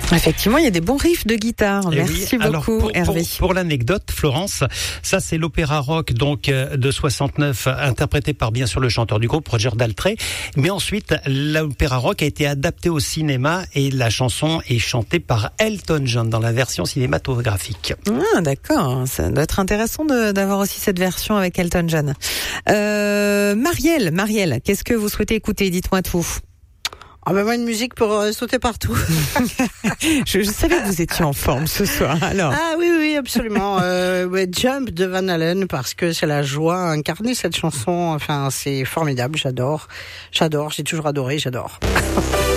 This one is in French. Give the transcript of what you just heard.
Effectivement, il y a des bons riffs de guitare. Et Merci beaucoup, Hervé. Pour l'anecdote, Florence, ça c'est l'opéra rock donc de 69, interprété par bien sûr le chanteur du groupe Roger Daltrey. Mais ensuite, l'opéra rock a été adapté au cinéma et la chanson est chantée par Elton John dans la version cinématographique. Ah, d'accord. Ça doit être intéressant d'avoir aussi cette version avec Elton John. Marielle, qu'est-ce que vous souhaitez écouter? Dites-moi tout. Ah ben moi une musique pour sauter partout. Je savais que vous étiez en forme ce soir. Alors. Ah oui absolument. Jump de Van Halen parce que c'est la joie incarnée cette chanson. Enfin c'est formidable. J'adore. J'ai toujours adoré. J'adore.